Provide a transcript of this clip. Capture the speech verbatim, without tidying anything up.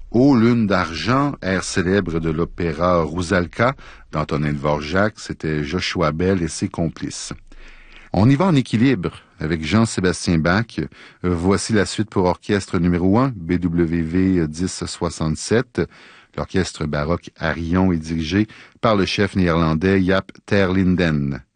Ô lune d'argent, air célèbre de l'opéra Rusalka d'Antonin Dvorak, c'était Joshua Bell et ses complices. On y va en équilibre avec Jean-Sébastien Bach. Voici la suite pour orchestre numéro un, B W V dix soixante-sept. L'orchestre baroque Arion est dirigé par le chef néerlandais Jaap ter Linden.